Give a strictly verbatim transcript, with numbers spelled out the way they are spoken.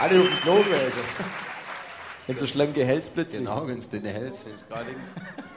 Alle auf dem Klo gewesen. Wenn so schlanke Hälsblitze. Genau, wenn es dünne Hälse sind, gerade.